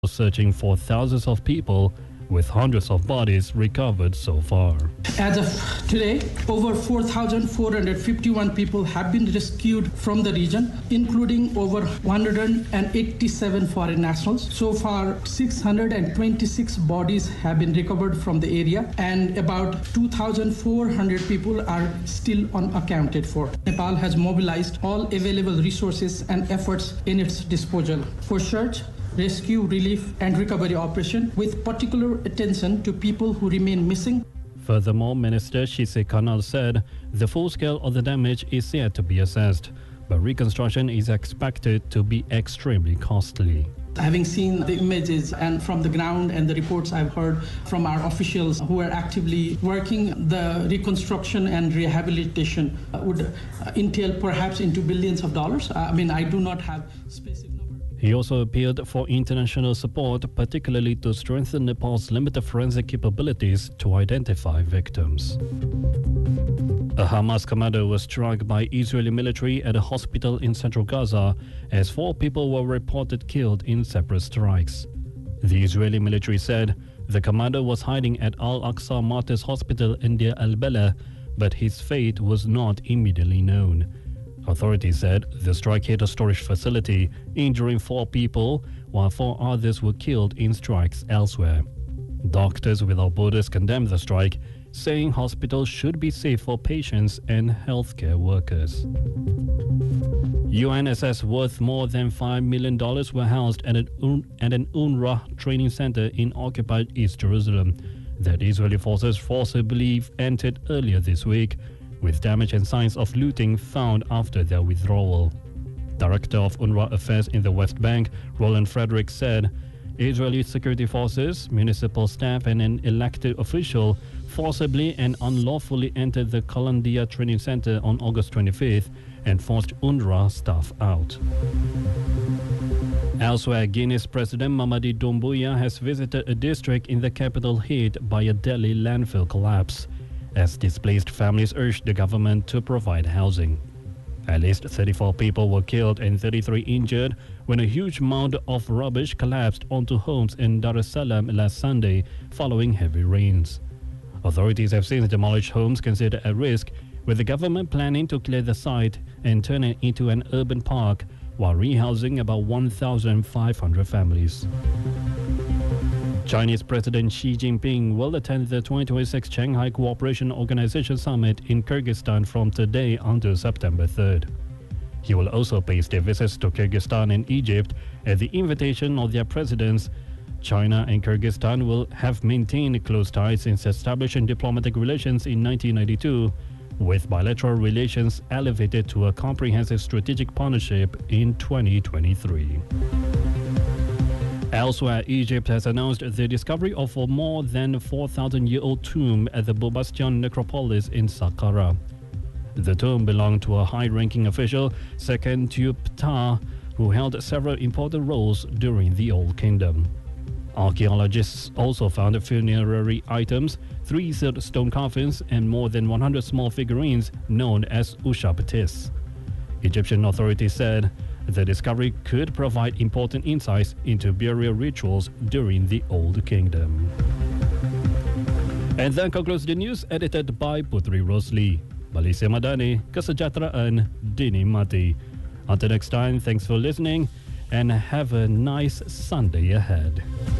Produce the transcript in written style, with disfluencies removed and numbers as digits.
searching for thousands of people, with hundreds of bodies recovered so far. As of today, over 4,451 people have been rescued from the region, including over 187 foreign nationals. So far, 626 bodies have been recovered from the area, and about 2,400 people are still unaccounted for. Nepal has mobilized all available resources and efforts in its disposal for search, rescue, relief, and recovery operation, with particular attention to people who remain missing. Furthermore, Minister Shise Kanal said the full scale of the damage is yet to be assessed, but reconstruction is expected to be extremely costly. Having seen the images and from the ground and the reports I've heard from our officials who are actively working, the reconstruction and rehabilitation would entail perhaps into billions of dollars. I do not have specific. He also appealed for international support, particularly to strengthen Nepal's limited forensic capabilities to identify victims. A Hamas commander was struck by Israeli military at a hospital in central Gaza as 4 people were reported killed in separate strikes. The Israeli military said the commander was hiding at Al-Aqsa Martyrs Hospital in Deir al-Bala, but his fate was not immediately known. Authorities said the strike hit a storage facility, injuring 4 people, while 4 others were killed in strikes elsewhere. Doctors Without Borders condemned the strike, saying hospitals should be safe for patients and healthcare workers. UNSS worth more than $5 million were housed at an UNRWA training center in occupied East Jerusalem that Israeli forces forcibly entered earlier this week, with damage and signs of looting found after their withdrawal. Director of UNRWA Affairs in the West Bank, Roland Frederick, said Israeli security forces, municipal staff, and an elected official forcibly and unlawfully entered the Kalandia Training Center on August 25th and forced UNRWA staff out. Elsewhere, Guinea's President Mamadi Doumbouya has visited a district in the capital hit by a deadly landfill collapse, as displaced families urged the government to provide housing. At least 34 people were killed and 33 injured when a huge mound of rubbish collapsed onto homes in Dar es Salaam last Sunday following heavy rains. Authorities have since demolished homes considered at risk, with the government planning to clear the site and turn it into an urban park while rehousing about 1,500 families. Chinese President Xi Jinping will attend the 2026 Shanghai Cooperation Organization Summit in Kyrgyzstan from today until September 3rd. He will also pay state visits to Kyrgyzstan and Egypt at the invitation of their presidents. China and Kyrgyzstan will have maintained close ties since establishing diplomatic relations in 1992, with bilateral relations elevated to a comprehensive strategic partnership in 2023. Elsewhere, Egypt has announced the discovery of a more than 4,000-year-old tomb at the Bobastion necropolis in Saqqara. The tomb belonged to a high-ranking official, Seken Tuep Ta, who held several important roles during the Old Kingdom. Archaeologists also found funerary items, 3 sealed stone coffins, and more than 100 small figurines known as Ushabtis. Egyptian authorities said the discovery could provide important insights into burial rituals during the Old Kingdom. And that concludes the news edited by Putri Rosli. Malaysia Madani, kesejahteraan dinikmati. Until next time, thanks for listening and have a nice Sunday ahead.